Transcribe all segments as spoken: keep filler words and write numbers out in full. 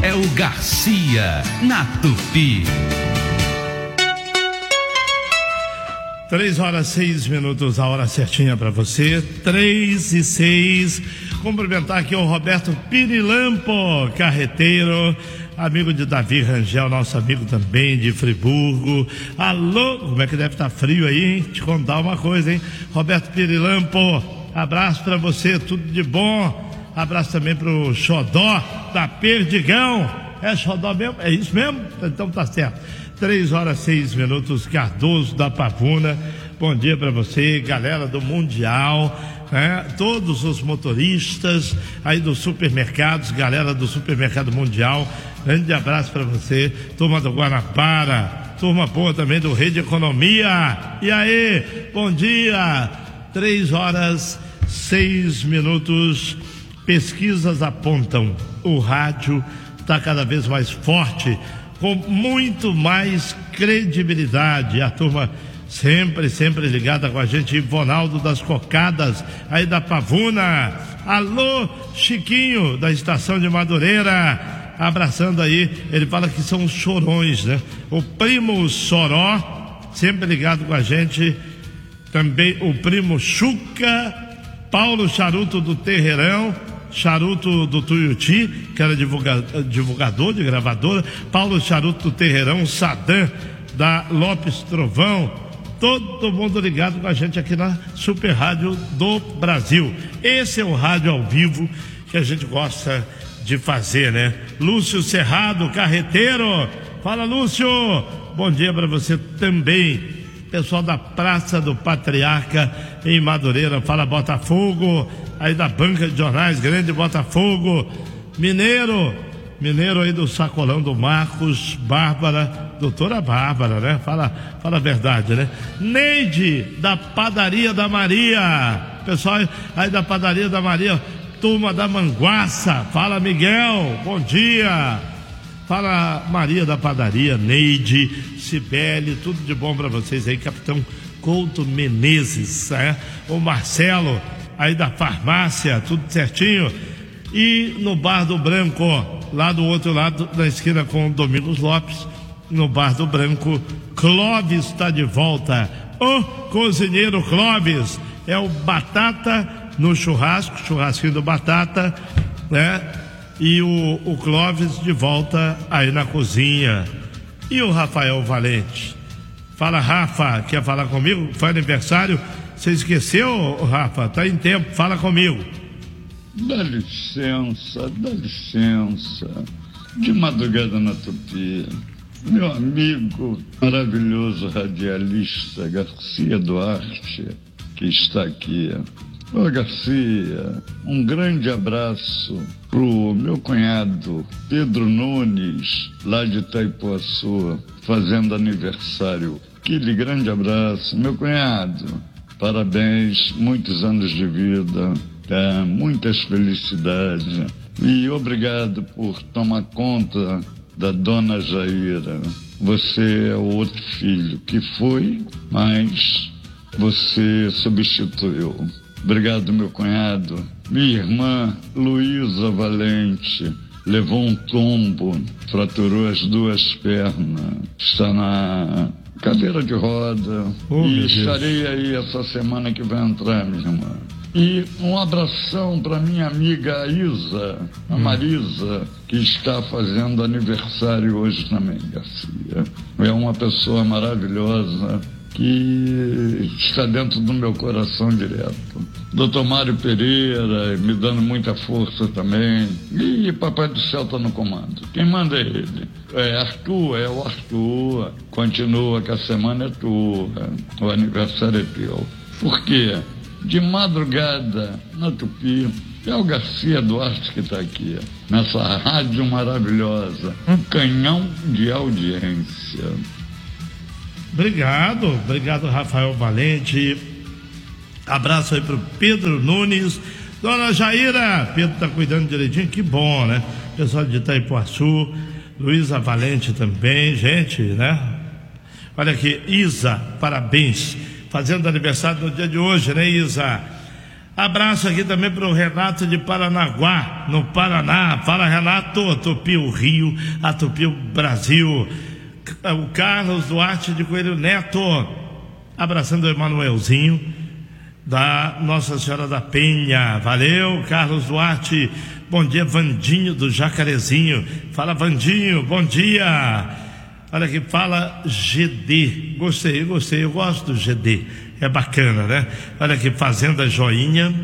é o Garcia, na Tupi. Três horas, seis minutos, a hora certinha para você. Três e seis. Cumprimentar aqui o Roberto Pirilampo, carreteiro, amigo de Davi Rangel, nosso amigo também de Friburgo. Alô, como é que deve estar frio aí, hein? Te contar uma coisa, hein? Roberto Pirilampo, abraço para você, tudo de bom. Abraço também pro Xodó da Perdigão. É Xodó mesmo? É isso mesmo? Então tá certo. Três horas, seis minutos, Cardoso da Pavuna. Bom dia para você, galera do Mundial, né? Todos os motoristas aí dos supermercados, galera do Supermercado Mundial. Grande abraço para você, turma do Guanabara, turma boa também do Rede Economia. E aí, bom dia. Três horas, seis minutos. Pesquisas apontam o rádio está cada vez mais forte, com muito mais credibilidade. A turma sempre, sempre ligada com a gente. Ivonaldo das Cocadas, aí da Pavuna. Alô, Chiquinho, da Estação de Madureira, abraçando aí. Ele fala que são os chorões, né? O primo Soró, sempre ligado com a gente. Também o primo Chuca, Paulo Charuto do Terreirão, Charuto do Tuiuti, que era divulgador, divulgador de gravadora, Paulo Charuto do Terreirão, Sadam da Lopes Trovão, todo mundo ligado com a gente aqui na Super Rádio do Brasil. Esse é o rádio ao vivo que a gente gosta de fazer, né? Lúcio Cerrado, carreteiro, fala, Lúcio, bom dia para você também. Pessoal da Praça do Patriarca em Madureira, fala Botafogo, aí da Banca de Jornais, Grande Botafogo, Mineiro, Mineiro aí do Sacolão do Marcos, Bárbara, doutora Bárbara, né? Fala, fala a verdade, né? Neide, da Padaria da Maria, pessoal aí da Padaria da Maria, turma da Manguaça, fala Miguel, bom dia. Fala Maria da Padaria, Neide, Cibele, tudo de bom para vocês aí, Capitão Couto Menezes, né? O Marcelo, aí da farmácia, tudo certinho. E no Bar do Branco, lá do outro lado, na esquina com o Domingos Lopes, no Bar do Branco, Clóvis está de volta. O cozinheiro Clóvis, é o Batata no churrasco, churrasquinho do Batata, né? E o, o Clóvis de volta aí na cozinha. E o Rafael Valente? Fala, Rafa, quer falar comigo? Foi aniversário? Você esqueceu, Rafa? Tá em tempo, fala comigo. Dá licença, dá licença. De madrugada na Tupi, meu amigo maravilhoso radialista Garcia Duarte, que está aqui. Ô Garcia, um grande abraço pro meu cunhado Pedro Nunes, lá de Itaipuaçu, fazendo aniversário. Aquele grande abraço, meu cunhado, parabéns, muitos anos de vida, tá? Muitas felicidades e obrigado por tomar conta da dona Jaira. Você é o outro filho que foi, mas você substituiu. Obrigado, meu cunhado. Minha irmã, Luísa Valente, levou um tombo, fraturou as duas pernas, está na cadeira de roda. Oh, e estarei aí essa semana que vai entrar, minha irmã. E um abração para minha amiga Isa, a Marisa, que está fazendo aniversário hoje também, Garcia. É uma pessoa maravilhosa, que está dentro do meu coração direto. doutor Mário Pereira, me dando muita força também. E Papai do Céu está no comando. Quem manda é ele. É Arthur, é o Arthur. Continua que a semana é tua, o aniversário é teu. Por quê? De madrugada, na Tupi, é o Garcia Duarte que está aqui, nessa rádio maravilhosa. Um canhão de audiência. Obrigado, obrigado Rafael Valente. Abraço aí pro Pedro Nunes. Dona Jaira, Pedro tá cuidando direitinho, que bom, né? Pessoal de Itaipuaçu, Luísa Valente também, gente, né? Olha aqui, Isa, parabéns, fazendo aniversário no dia de hoje, né, Isa? Abraço aqui também para o Renato de Paranaguá, no Paraná. Fala, Renato. Tupi o Rio, a Tupi o Brasil. O Carlos Duarte de Coelho Neto, abraçando o Emanuelzinho da Nossa Senhora da Penha. Valeu, Carlos Duarte. Bom dia, Vandinho do Jacarezinho. Fala, Vandinho, bom dia. Olha aqui, fala G D. Gostei, gostei, eu gosto do G D. É bacana, né? Olha aqui, Fazenda Joinha,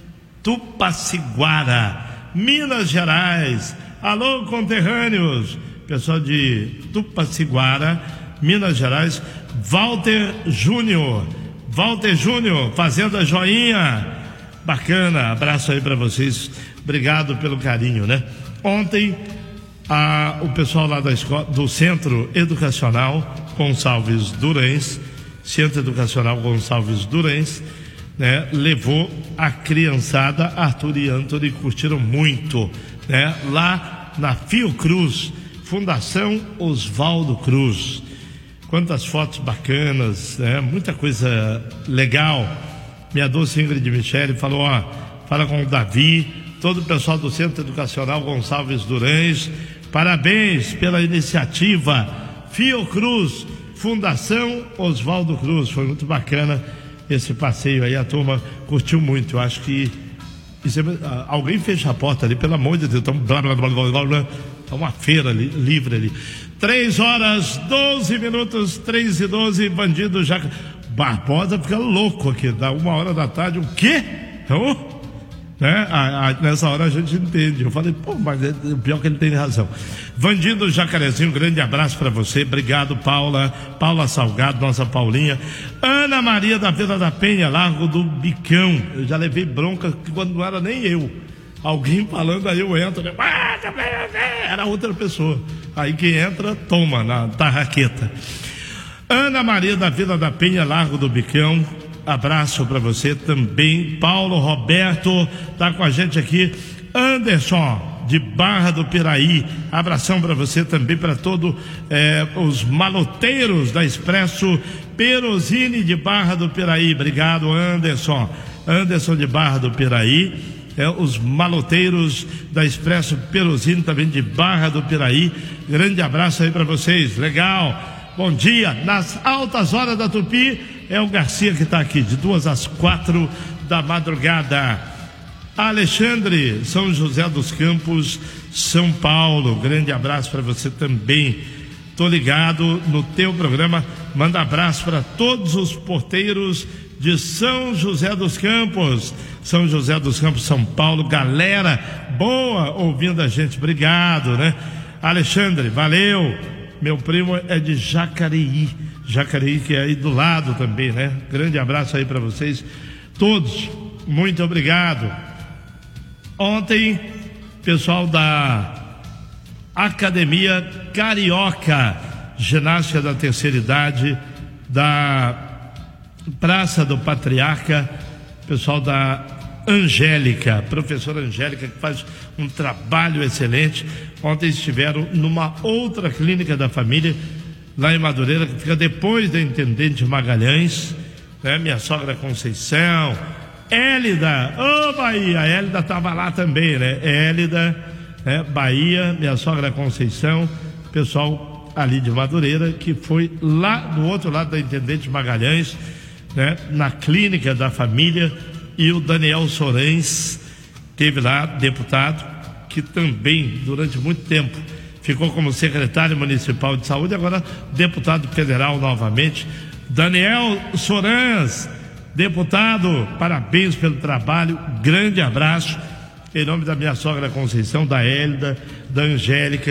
Tupaciguara, Minas Gerais. Alô, conterrâneos. Pessoal de Tupaciguara, Minas Gerais. Walter Júnior. Walter Júnior, Fazenda Joinha. Bacana, abraço aí para vocês. Obrigado pelo carinho, né? Ontem, a, o pessoal lá da escola, do Centro Educacional Gonçalves Durães, Centro Educacional Gonçalves Durães, né, levou a criançada, Arthur e Anthony curtiram muito, né? Lá na Fiocruz, Fundação Oswaldo Cruz. Quantas fotos bacanas, né? Muita coisa legal. Minha doce Ingrid Michele falou, ó, fala com o Davi, todo o pessoal do Centro Educacional Gonçalves Durães, parabéns pela iniciativa Fiocruz, Fundação Oswaldo Cruz. Foi muito bacana esse passeio aí, a turma curtiu muito. Eu acho que isso é, alguém fecha a porta ali, pelo amor de Deus, então, blá, blá, blá, blá, blá, blá. Tá uma feira ali, livre ali. Três horas, doze minutos, três e doze, bandido já. Barbosa fica louco aqui, dá uma hora da tarde, o quê? Oh, né? a, a, nessa hora a gente entende. Eu falei, pô, mas é, o pior que ele tem razão. Vandido Jacarezinho, um grande abraço para você. Obrigado, Paula. Paula Salgado, nossa Paulinha. Ana Maria da Vila da Penha, Largo do Bicão. Eu já levei bronca quando não era nem eu. Alguém falando, aí eu entro, né? Era outra pessoa. Aí quem entra, toma na tarraqueta. Ana Maria da Vila da Penha, Largo do Bicão, abraço para você também. Paulo Roberto tá com a gente aqui. Anderson de Barra do Piraí, abração para você também, para todos eh, os maloteiros da Expresso Perosini de Barra do Piraí. Obrigado, Anderson. Anderson de Barra do Piraí. É, os maloteiros da Expresso Perosini, também de Barra do Piraí. Grande abraço aí para vocês. Legal. Bom dia. Nas altas horas da Tupi, é o Garcia que está aqui, de duas às quatro da madrugada. Alexandre, São José dos Campos, São Paulo. Grande abraço para você também. Tô ligado no teu programa. Manda abraço para todos os porteiros de São José dos Campos, São José dos Campos, São Paulo. Galera boa ouvindo a gente, obrigado, né? Alexandre, valeu. Meu primo é de Jacareí, Jacareí, que é aí do lado também, né? Grande abraço aí para vocês todos, muito obrigado. Ontem, pessoal da Academia Carioca, ginástica da terceira idade, da Praça do Patriarca, pessoal da Angélica, professora Angélica, que faz um trabalho excelente. Ontem estiveram numa outra clínica da família, lá em Madureira, que fica depois da Intendente Magalhães, né? Minha sogra Conceição, Hélida, ô oh, Bahia, a Hélida estava lá também, né? Hélida, né? Bahia, minha sogra Conceição, pessoal ali de Madureira, que foi lá do outro lado da Intendente Magalhães, né? Na clínica da família. E o Daniel Sorens teve lá, deputado, que também durante muito tempo ficou como secretário municipal de saúde, agora deputado federal novamente. Daniel Sorens, deputado, parabéns pelo trabalho, grande abraço em nome da minha sogra Conceição, da Hélida, da Angélica.